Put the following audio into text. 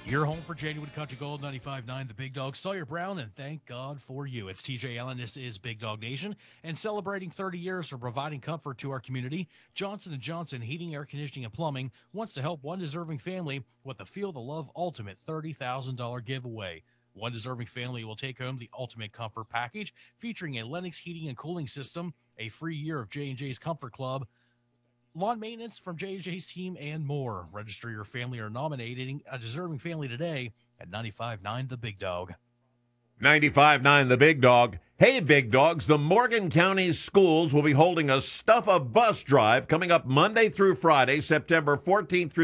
Your home for January Country Gold 95.9, the Big Dog, Sawyer Brown, and thank God for you. It's TJ Allen. This is Big Dog Nation, and celebrating 30 years for providing comfort to our community, Johnson & Johnson Heating, Air Conditioning, and Plumbing wants to help one deserving family with the Feel the Love Ultimate $30,000 giveaway. One deserving family will take home the Ultimate Comfort Package, featuring a Lennox heating and cooling system, a free year of J&J's Comfort Club, lawn maintenance from J&J's team, and more. Register your family or nominating a deserving family today at 95.9 The Big Dog. 95.9 The Big Dog. Hey, Big Dogs, the Morgan County Schools will be holding a Stuff a Bus drive coming up Monday through Friday, September 14th through